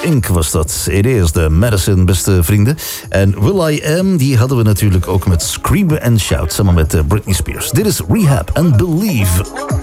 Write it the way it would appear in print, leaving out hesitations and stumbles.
Inc. was dat. It is the Medicine, beste vrienden. En Will I Am, die hadden we natuurlijk ook met Scream and Shout, samen met Britney Spears. Dit is Rehab and Believe.